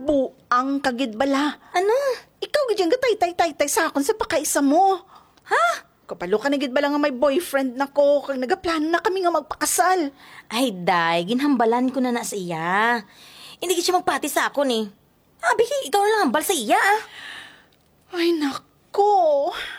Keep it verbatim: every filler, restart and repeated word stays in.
buang kagid bala. Ano? Ikaw gid yung gatay-tay-tay sa akon sa pakaisa mo. Ha? Kapalo ka na gid bala nga may boyfriend na ko, kag nagaplano na kami nga magpakasal. Ay, day, ginhambalan ko na na sa iya. Hindi gid siya magpati sa akon eh. Abi, ikaw lang hambal sa iya ah. Ay nako.